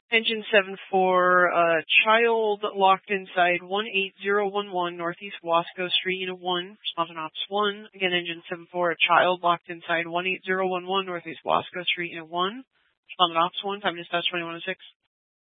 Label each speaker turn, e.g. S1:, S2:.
S1: Engine 7-4, child locked inside 18011 Northeast Wasco Street, Unit 1, responding Ops 1. Again, Engine 7-4, a child locked inside 18011 Northeast Wasco Street, Unit 1, responding Ops 1, time dispatch 2106.